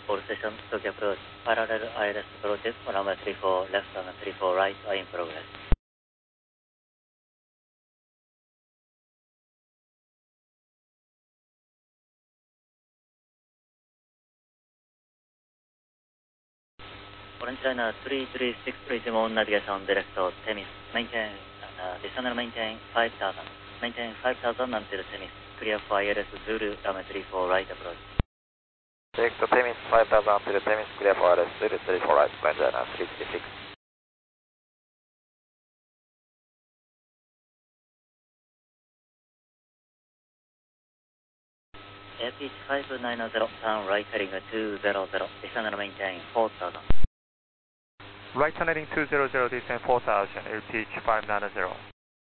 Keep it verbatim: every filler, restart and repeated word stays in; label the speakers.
Speaker 1: all sessions, Tokyo approach, parallel I L S approaches, runway three four left and three four right are in progress. Orange liner three three six resume on navigation direct to Temis, maintain, uh, additional maintain five thousand, maintain five thousand until Temis, clear for I L S Zulu, runway three four right approach.
Speaker 2: Direct to Temis five thousand until Temis, clear for I L S Zulu three four right, Orange liner three three six.
Speaker 1: Airpitch five nine zero, turn right heading two zero zero, additional maintain four thousand.
Speaker 3: Right turn heading two zero zero, descend four thousand, air pitch five nine zero.